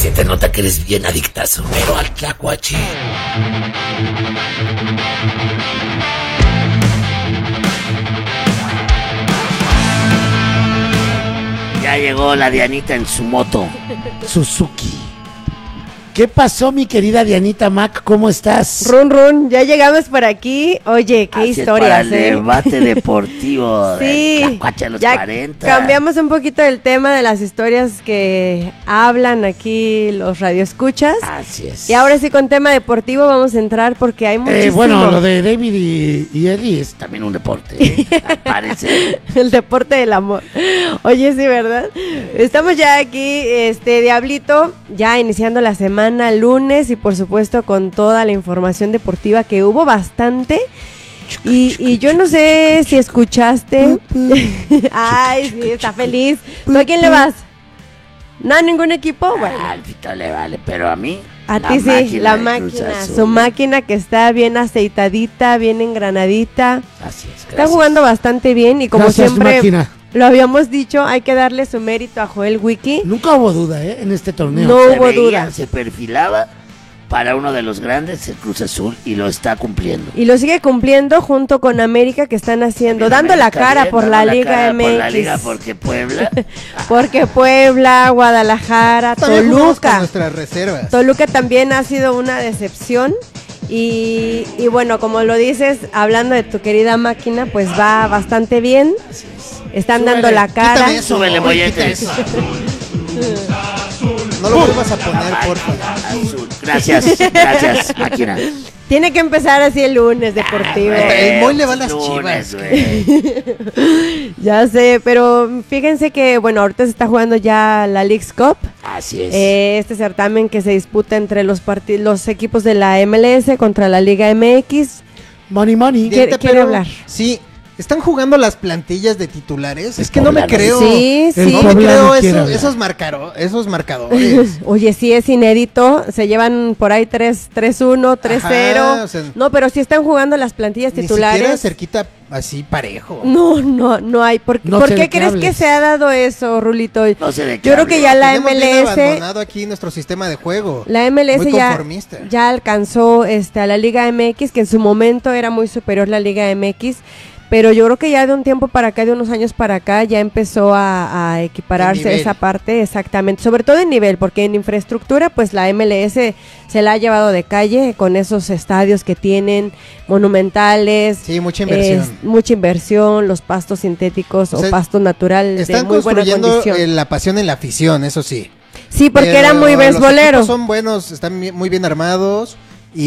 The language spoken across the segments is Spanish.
Se te nota que eres bien adictazo, pero al tlacuache. Ya llegó la Dianita en su moto Suzuki. ¿Qué pasó, mi querida Dianita Mac? ¿Cómo estás? Run, run, ya llegamos por aquí. Oye, qué Así historias, para el debate deportivo sí, de Tlacuache de los ya 40. Cambiamos un poquito el tema de las historias que hablan aquí los radioescuchas. Así es. Y ahora sí, con tema deportivo vamos a entrar porque hay muchísimo. Bueno, lo de David y Eddie es también un deporte, al parecer. El deporte del amor. Oye, sí, ¿verdad? Estamos ya aquí, Diablito, ya iniciando la semana, lunes, y por supuesto con toda la información deportiva, que hubo bastante. Y yo no sé si escuchaste. Ay, sí, está feliz. ¿Tú a quién le vas? ¿No a ningún equipo? Bueno. Al Fito le vale, pero a mí. A ti sí, la máquina. Su máquina que está bien aceitadita, bien engranadita. Así es. Está jugando bastante bien y como Gracias, siempre máquina. lo habíamos dicho, hay que darle su mérito a Joel Wiki. Nunca hubo duda, en este torneo. No Se hubo veía, duda. Se perfilaba para uno de los grandes, el Cruz Azul, y lo está cumpliendo. Y lo sigue cumpliendo junto con América, que están haciendo, dando la cara por la Liga MX. Por la Liga, porque Puebla. Porque Puebla, Guadalajara, También jugamos con Toluca. nuestras reservas. Toluca también ha sido una decepción. Y bueno, como lo dices, hablando de tu querida máquina, pues va bastante bien. Están Súbele, dando la cara. Quítame eso, Súbele, quita molletes. eso. No lo vuelvas a poner, porfa. Azul. Gracias, máquina. Tiene que empezar así el lunes deportivo. El Moy le va a las Lunes, Chivas. güey. Ya sé, pero fíjense que, bueno, ahorita se está jugando ya la Leagues Cup. Así es. Este certamen que se disputa entre los equipos de la MLS contra la Liga MX. Money, money. ¿Quiere Pero, hablar? Sí, están jugando las plantillas de titulares. Es que Pobla, no me ¿no? creo. Sí, El sí. No me Pobla creo no quiere hablar. esos marcadores. Oye, sí es inédito. Se llevan por ahí 3-1, 3-0. Ajá, o sea, No, pero sí están jugando las plantillas Ni titulares. siquiera cerquita así parejo. No hay. ¿Por No por sé qué de qué crees que hables. se ha dado eso, Rulito? No sé de qué Yo creo que hable. ya la Tenemos bien MLS, abandonado aquí nuestro sistema de juego. la MLS Muy ya, conformista. ya alcanzó a la Liga MX, que en su momento era muy superior la Liga MX. Pero yo creo que ya de un tiempo para acá, de unos años para acá, ya empezó a equipararse En nivel. esa parte, exactamente. Sobre todo en nivel, porque en infraestructura, pues la MLS se la ha llevado de calle con esos estadios que tienen, monumentales. Sí, mucha inversión. Mucha inversión, los pastos sintéticos O sea, o pasto natural de Están muy buena construyendo condición. la pasión en la afición, eso sí. Sí, porque Pero era muy los beisbolero. equipos son buenos, están muy bien armados y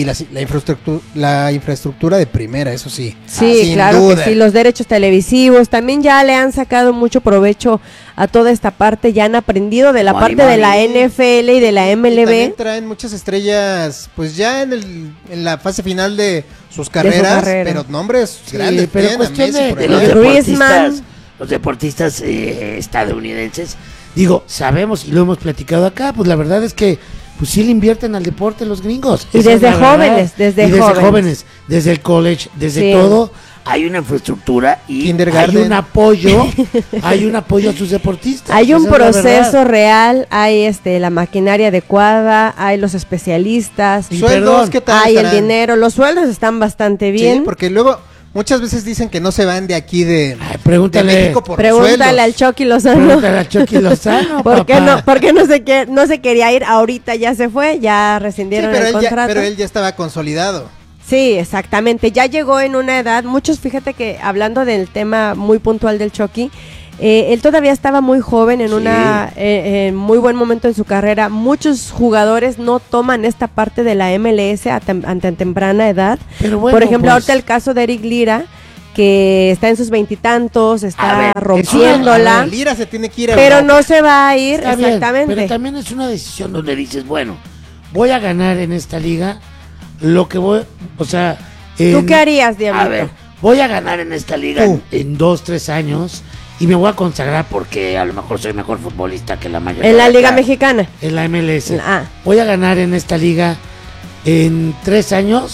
la infraestructura de primera, eso sí. Sí, Sin claro duda. que sí, los derechos televisivos también ya le han sacado mucho provecho a toda esta parte, ya han aprendido de la Money, parte de la money. NFL y de la Y también MLB. traen muchas estrellas, pues ya en la fase final de sus carreras, carrera. pero nombres Sí, grandes. pero tienen a cuestión Messi por De ahí. los Griezmann. deportistas estadounidenses. Digo, sabemos y lo hemos platicado acá, pues la verdad es que pues sí le invierten al deporte los gringos. Y Esa desde es la verdad. jóvenes, desde Y jóvenes. desde el college, desde Sí. todo. Hay una infraestructura y Kindergarten. Hay un apoyo a sus deportistas. Hay un Esa es la proceso verdad. real, hay la maquinaria adecuada, hay los especialistas, Y Sueldos, perdón, ¿qué tal hay el estarán? dinero, los sueldos están bastante bien. Sí, porque luego muchas veces dicen que no se van de aquí de Pregúntale, de México por Pregúntale sueldos. al Chucky Lozano. pregúntale a Chucky Lozano, ¿Por qué papá. no se quería ir? Ahorita ya se fue, ya Sí, rescindieron pero el contrato. pero él ya estaba consolidado. Sí, exactamente. Ya llegó en una edad, muchos, fíjate que hablando del tema muy puntual del Chucky, él todavía estaba muy joven, en en muy buen momento en su carrera. Muchos jugadores no toman esta parte de la MLS a tan temprana edad. Pero bueno, Por ejemplo, pues, ahorita el caso de Eric Lira, que está en sus veintitantos, A está ver, rompiéndola, Lira se tiene que ir a pero Europa. no se va a ir, Está bien, exactamente. pero también es una decisión donde dices, bueno, voy a ganar en esta liga lo que voy, o sea, ¿Tú qué harías, Diablito? a ver, voy a ganar en esta liga en 2-3 años y me voy a consagrar porque a lo mejor soy mejor futbolista que la mayoría. En la de Liga acá. Mexicana. en la MLS. Ah. Voy a ganar en esta liga en 3 años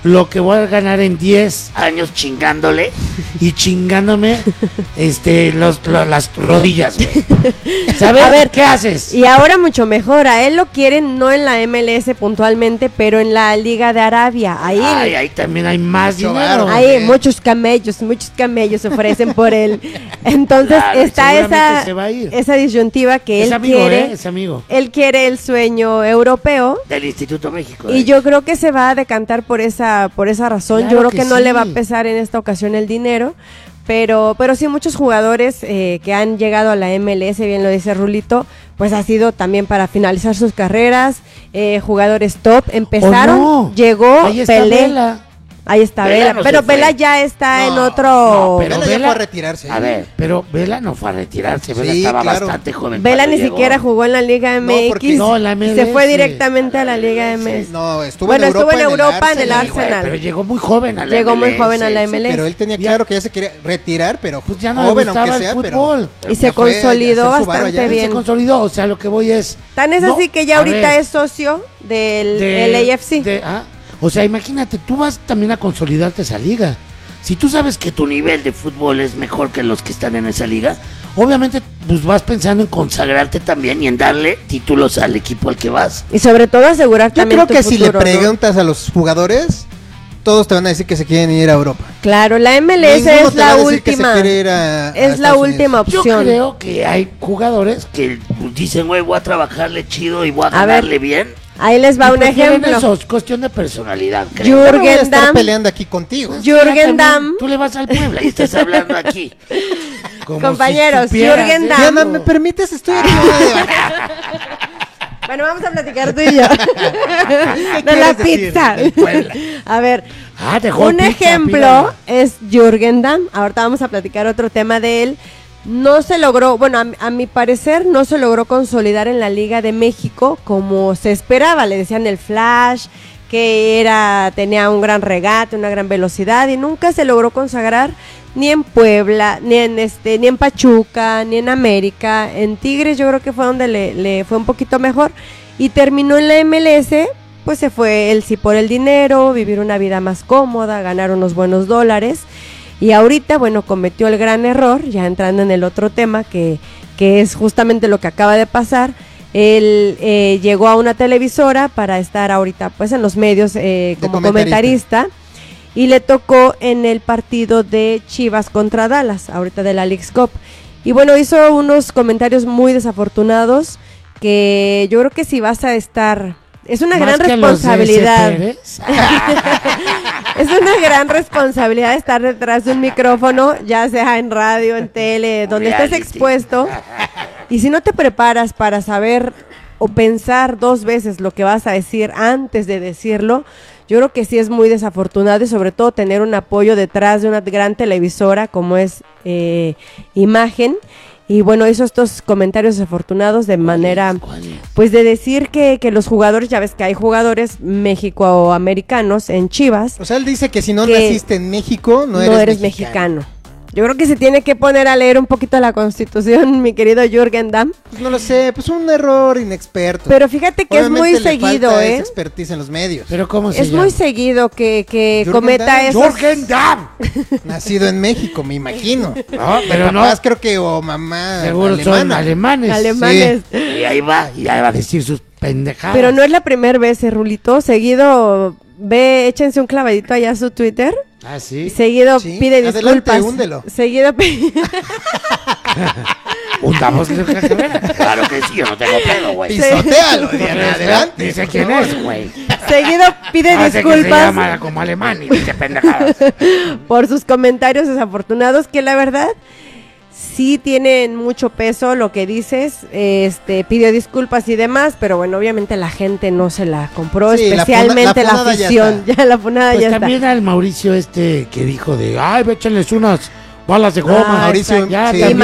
lo que voy a ganar en 10 años chingándole y chingándome las rodillas, güey. ¿Sabes? A ver, ¿qué haces? Y ahora mucho mejor, a él lo quieren no en la MLS puntualmente, pero en la Liga de Arabia. Ahí también hay más Mucho dinero. varo. Hay muchos camellos ofrecen por él. Entonces Claro, está seguramente se va a ir. esa disyuntiva que Es él amigo, quiere. es amigo. Él quiere el sueño europeo. Del Instituto México. Y yo creo que se va a decantar por esa razón. Claro Yo creo que que no sí. le va a pesar en esta ocasión el dinero. Pero sí, muchos jugadores que han llegado a la MLS, bien lo dice Rulito, pues ha sido también para finalizar sus carreras. Jugadores top, empezaron, no. llegó Ahí está Pelé. Vela. Ahí está Vela Vela, no pero se fue. Vela ya está en No, otro... pero Vela ya Vela- fue a retirarse. A ver, pero Vela no fue a retirarse. Vela Sí, estaba claro. bastante joven. Vela cuando ni llegó. siquiera jugó en la Liga No, MX. porque- No, la MLS. Se fue directamente a la Liga MX. No, estuvo Bueno, en Europa, estuvo en Europa, en el Sí, güey, Arsenal. pero llegó muy joven a la Llegó muy MLS. joven a la MLS. Pero él tenía claro que ya se quería retirar, pero Pues ya no le joven gustaba aunque el sea, fútbol. pero Y se ya fue a consolidó hacer su varo bastante allá. bien. Se consolidó, o sea, lo que voy es... Tan es No, así que ya a ahorita ver, es socio del de- LAFC. O sea, imagínate, tú vas también a consolidarte esa liga. Si tú sabes que tu nivel de fútbol es mejor que los que están en esa liga, obviamente pues vas pensando en consagrarte también y en darle títulos al equipo al que vas. Y sobre todo asegurar Yo también creo tu que si le futuro, ¿no? preguntas a los jugadores, todos te van a decir que se quieren ir a Europa. Claro, la MLS Ninguno es te va a la decir que se última. quiere ir a Es la Estados Unidos. última Yo opción. creo que hay jugadores que dicen, güey, voy a trabajarle chido y voy a A ver, ganarle bien. Ahí les va Y un prefieren ejemplo. eso, es cuestión de personalidad, creo. Yo no voy a Jürgen estar Damm. peleando aquí contigo. Jürgen Damm. Tú le vas al Puebla y estás hablando aquí. Como Compañeros, si supieras Jürgen eso. Damm. Diana, ¿me permites? Estoy aquí. Bueno, vamos a platicar tú y yo. De la quieres decir pizza. del Puebla? A ver, Ah, dejó un pizza, ejemplo pídala. es Jürgen Damm. Ahorita vamos a platicar otro tema de él. No se logró, bueno, a mi parecer no se logró consolidar en la Liga de México como se esperaba. Le decían el Flash, que tenía un gran regate, una gran velocidad y nunca se logró consagrar ni en Puebla, ni en Pachuca, ni en América. En Tigres yo creo que fue donde le fue un poquito mejor y terminó en la MLS. Pues se fue él sí por el dinero, vivir una vida más cómoda, ganar unos buenos dólares. Y ahorita, bueno, cometió el gran error, ya entrando en el otro tema, que es justamente lo que acaba de pasar. Él llegó a una televisora para estar ahorita pues en los medios como comentarista. Y le tocó en el partido de Chivas contra Dallas, ahorita de la Leagues Cup. Y bueno, hizo unos comentarios muy desafortunados que yo creo que si vas a estar... Es una Más gran que los de responsabilidad. ese Pérez. Es una gran responsabilidad estar detrás de un micrófono, ya sea en radio, en tele, donde estés Reality. expuesto. Y si no te preparas para saber o pensar dos veces lo que vas a decir antes de decirlo, yo creo que sí es muy desafortunado y sobre todo tener un apoyo detrás de una gran televisora como es Imagen. Y bueno, hizo estos comentarios desafortunados de manera, pues de decir que los jugadores, ya ves que hay jugadores mexicoamericanos en Chivas, O sea, él dice que si no Que naciste en México, no eres mexicano. Yo creo que se tiene que poner a leer un poquito la Constitución, mi querido Jürgen Damm. Pues no lo sé, pues un error inexperto. Pero fíjate que Obviamente es muy le falta seguido, esa ¿eh? expertise en los medios. Pero ¿cómo se Es llama? muy seguido que Jürgen cometa Damm. esos... Jürgen Damm. Nacido en México, me imagino. No, pero no. Papás creo que o mamá Seguro son alemana. alemanes. alemanes. Y ahí va a decir sus pendejadas. Pero no es la primera vez, Rulito. Seguido, échense un clavadito allá a su Twitter. Ah, sí. Y seguido Sí, pide adelante, disculpas. húndelo. Seguido Hundamos la carrera. Claro que sí, yo no tengo pedo, güey. Pisotealo, Diana, adelante. Dice quién es, güey. seguido pide Hace que se disculpas llama como alemán y dice pendejadas. por sus comentarios desafortunados que la verdad sí tienen mucho peso lo que dices, pidió disculpas y demás, pero bueno, obviamente la gente no se la compró, Sí, la especialmente la funada ya afición, está. ya la funada Pues ya está. también al Mauricio que dijo de, ay, échenles unas balas de goma. Ah, Mauricio, ya, sí. también